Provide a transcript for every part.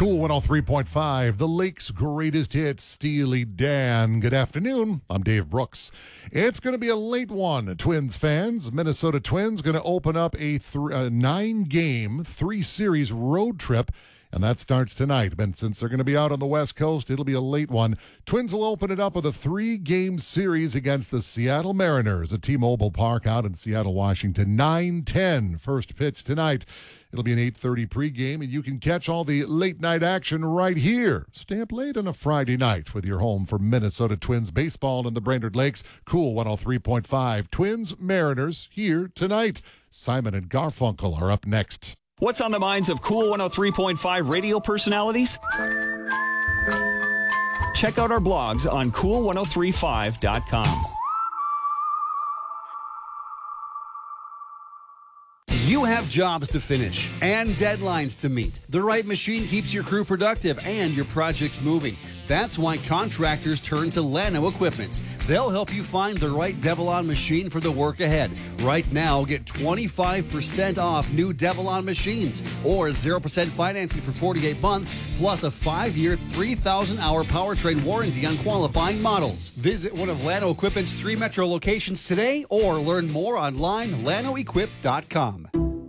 Cool 103.5, the Lake's greatest hits, Steely Dan. Good afternoon. I'm Dave Brooks. It's going to be a late one, Twins fans. Minnesota Twins going to open up a 9-game, 3-series road trip, and that starts tonight. And since they're going to be out on the West Coast, it'll be a late one. Twins will open it up with a 3-game series against the Seattle Mariners at T-Mobile Park out in Seattle, Washington. 9:10 first pitch tonight. It'll be an 8:30 pregame, and you can catch all the late-night action right here. Stay up late on a Friday night with your home for Minnesota Twins baseball in the Brainerd Lakes. Cool 103.5. Twins Mariners here tonight. Simon and Garfunkel are up next. What's on the minds of Cool 103.5 radio personalities? Check out our blogs on cool1035.com. You have jobs to finish and deadlines to meet. The right machine keeps your crew productive and your projects moving. That's why contractors turn to Llano Equipment. They'll help you find the right Devilon machine for the work ahead. Right now, get 25% off new Devilon machines or 0% financing for 48 months, plus a 5-year, 3,000-hour powertrain warranty on qualifying models. Visit one of Llano Equipment's 3 metro locations today or learn more online, llanoequip.com.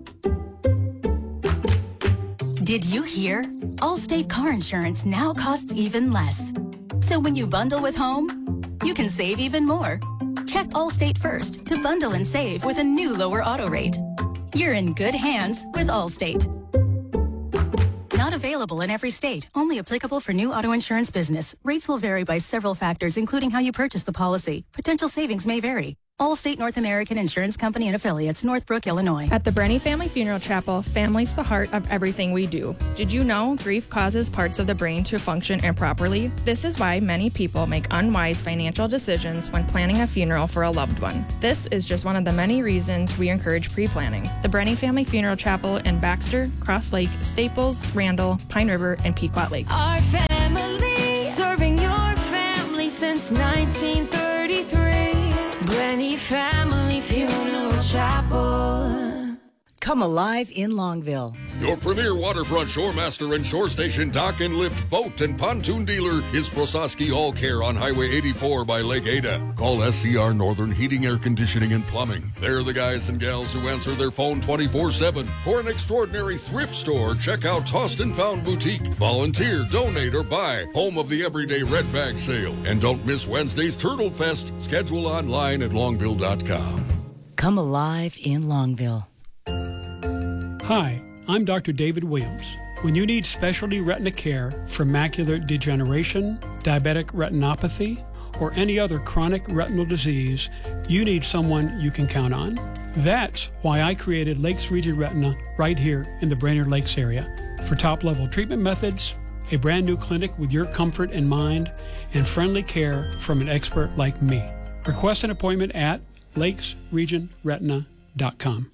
Did you hear? Allstate car insurance now costs even less. So when you bundle with home, you can save even more. Check Allstate first to bundle and save with a new lower auto rate. You're in good hands with Allstate. Not available in every state. Only applicable for new auto insurance business. Rates will vary by several factors, including how you purchase the policy. Potential savings may vary. Allstate North American Insurance Company and Affiliates, Northbrook, Illinois. At the Brenny Family Funeral Chapel, family's the heart of everything we do. Did you know grief causes parts of the brain to function improperly? This is why many people make unwise financial decisions when planning a funeral for a loved one. This is just one of the many reasons we encourage pre-planning. The Brenny Family Funeral Chapel in Baxter, Cross Lake, Staples, Randall, Pine River, and Pequot Lakes. Our family, serving your family since 1933. Brenny Family Funeral Chapel. Come alive in Longville. Your premier waterfront shoremaster and shore station dock and lift boat and pontoon dealer is Prososki All Care on Highway 84 by Lake Ada. Call SCR Northern Heating, Air Conditioning, and Plumbing. They're the guys and gals who answer their phone 24/7. For an extraordinary thrift store, check out Tossed and Found Boutique. Volunteer, donate, or buy. Home of the Everyday Red Bag Sale. And don't miss Wednesday's Turtle Fest. Schedule online at longville.com. Come alive in Longville. Hi, I'm Dr. David Williams. When you need specialty retina care for macular degeneration, diabetic retinopathy, or any other chronic retinal disease, you need someone you can count on. That's why I created Lakes Region Retina right here in the Brainerd Lakes area. For top-level treatment methods, a brand new clinic with your comfort in mind, and friendly care from an expert like me. Request an appointment at lakesregionretina.com.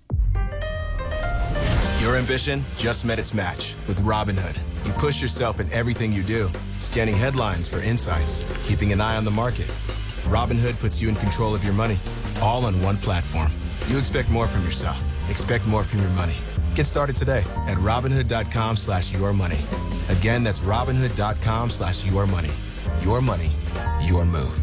Your ambition just met its match with Robinhood. You push yourself in everything you do, scanning headlines for insights, keeping an eye on the market. Robinhood puts you in control of your money, all on one platform. You expect more from yourself. Expect more from your money. Get started today at Robinhood.com/yourmoney. Again, that's Robinhood.com/yourmoney. Your money, your move.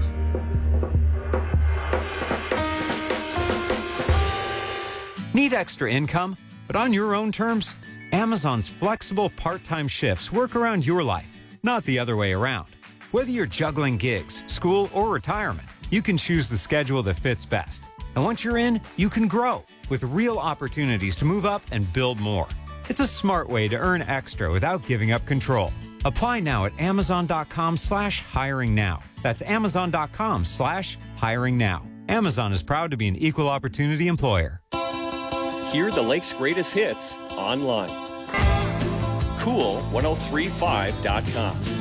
Need extra income, but on your own terms? Amazon's flexible part-time shifts work around your life, not the other way around. Whether you're juggling gigs, school, or retirement, you can choose the schedule that fits best. And once you're in, you can grow with real opportunities to move up and build more. It's a smart way to earn extra without giving up control. Apply now at Amazon.com/hiring now. That's Amazon.com/hiring now. Amazon is proud to be an equal opportunity employer. Hear the Lake's greatest hits online. Cool1035.com.